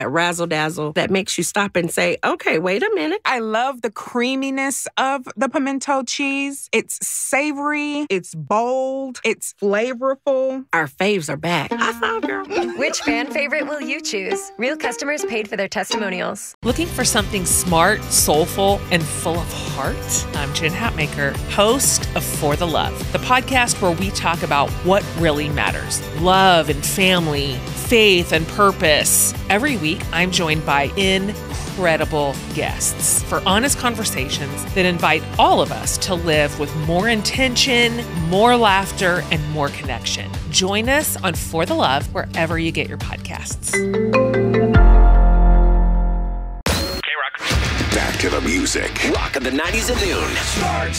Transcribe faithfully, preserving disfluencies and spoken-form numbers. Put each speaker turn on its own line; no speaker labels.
a razzle dazzle that makes you stop and say, okay, wait a minute.
I love the creaminess of the pimento cheese. It's savory, it's bold, it's flavorful.
Our faves are back. High five, girl.
Which fan favorite will you choose? Real customers paid for their testimonials.
Looking for something smart, soulful, and full of heart? I'm Jen Hatmaker, host of For the Love, the podcast where we talk about what really matters. Love and family, faith and purpose. Every week, I'm joined by incredible guests for honest conversations that invite all of us to live with more intention, more laughter, and more connection. Join us on For the Love wherever you get your podcasts.
Back to the music.
Rock of the nineties at noon.